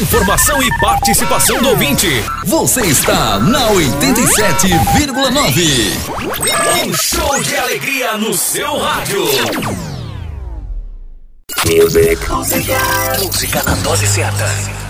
Informação e participação do ouvinte. Você está na 87,9. Um show de alegria no seu rádio. Música na dose certa.